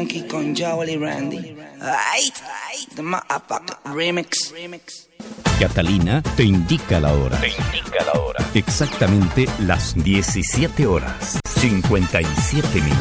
Yankee con Jolly Randy. Ay, the motherfucker remix. Catalina te indica la hora. Exactamente las 17 horas, 57 minutos.